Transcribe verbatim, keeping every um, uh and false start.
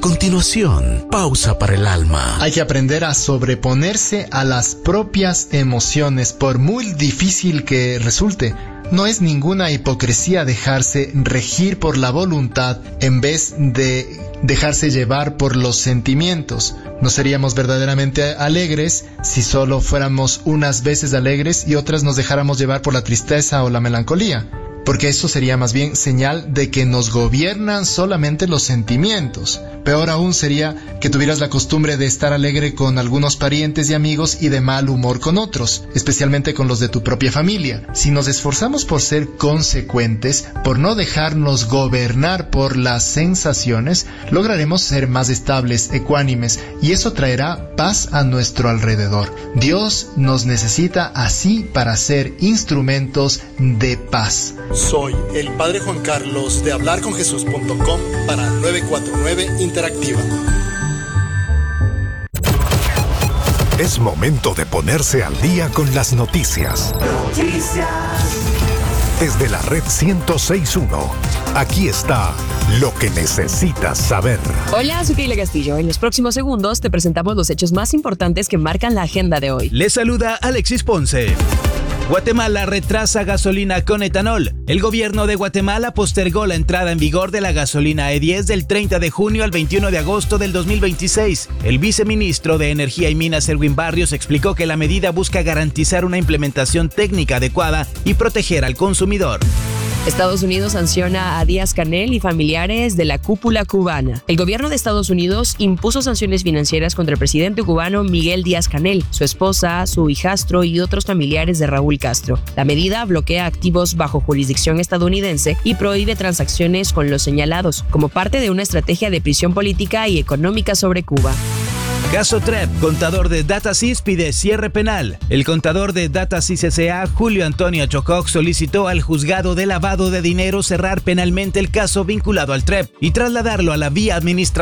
continuación, pausa para el alma. Hay que aprender a sobreponerse a las propias emociones, por muy difícil que resulte. No es ninguna hipocresía dejarse regir por la voluntad en vez de dejarse llevar por los sentimientos. No seríamos verdaderamente alegres si solo fuéramos unas veces alegres y otras nos dejáramos llevar por la tristeza o la melancolía, porque eso sería más bien señal de que nos gobiernan solamente los sentimientos. Peor aún sería que tuvieras la costumbre de estar alegre con algunos parientes y amigos y de mal humor con otros, especialmente con los de tu propia familia. Si nos esforzamos por ser consecuentes, por no dejarnos gobernar por las sensaciones, lograremos ser más estables, ecuánimes, y eso traerá paz a nuestro alrededor. Dios nos necesita así para ser instrumentos de paz. Soy el Padre Juan Carlos de hablar con jesús punto com para nueve cuatro nueve Interactiva. Es momento de ponerse al día con las noticias. Noticias. Desde la red ciento seis punto uno, aquí está lo que necesitas saber. Hola, soy Keila Castillo. En los próximos segundos te presentamos los hechos más importantes que marcan la agenda de hoy. Les saluda Alexis Ponce. Guatemala retrasa gasolina con etanol. El gobierno de Guatemala postergó la entrada en vigor de la gasolina E diez del treinta de junio al veintiuno de agosto del dos mil veintiséis. El viceministro de Energía y Minas, Erwin Barrios, explicó que la medida busca garantizar una implementación técnica adecuada y proteger al consumidor. Estados Unidos sanciona a Díaz-Canel y familiares de la cúpula cubana. El gobierno de Estados Unidos impuso sanciones financieras contra el presidente cubano Miguel Díaz-Canel, su esposa, su hijastro y otros familiares de Raúl Castro. La medida bloquea activos bajo jurisdicción estadounidense y prohíbe transacciones con los señalados, como parte de una estrategia de prisión política y económica sobre Cuba. Caso Trep, contador de DataSys pide cierre penal. El contador de DataSys S A, Julio Antonio Chococ, solicitó al juzgado de lavado de dinero cerrar penalmente el caso vinculado al Trep y trasladarlo a la vía administrativa.